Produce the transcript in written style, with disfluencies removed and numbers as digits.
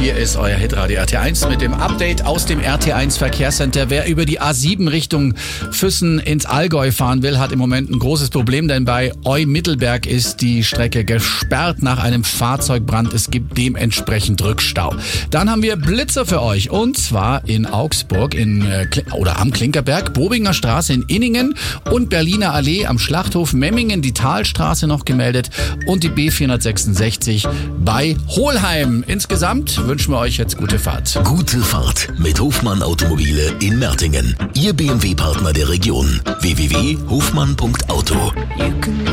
Hier ist euer Hitradio RT1 mit dem Update aus dem RT1 Verkehrscenter. Wer über die A7 Richtung Füssen ins Allgäu fahren will, hat im Moment ein großes Problem, denn bei Eu-Mittelberg ist die Strecke gesperrt nach einem Fahrzeugbrand. Es gibt dementsprechend Rückstau. Dann haben wir Blitzer für euch und zwar in Augsburg am Klinkerberg, Bobinger Straße in Inningen und Berliner Allee am Schlachthof Memmingen, die Talstraße noch gemeldet und die B466 bei Hohlheim. Insgesamt wünschen wir euch jetzt gute Fahrt. Gute Fahrt mit Hofmann Automobile in Mertingen. Ihr BMW-Partner der Region. www.hofmann.auto.